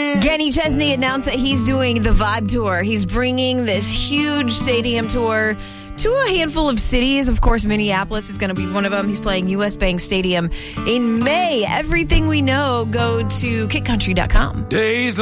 Kenny Chesney announced that he's doing the Vibe Tour. He's bringing this huge stadium tour to a handful of cities. Of course, Minneapolis is going to be one of them. He's playing US Bank Stadium in May. Everything we know, go to kickcountry.com. Days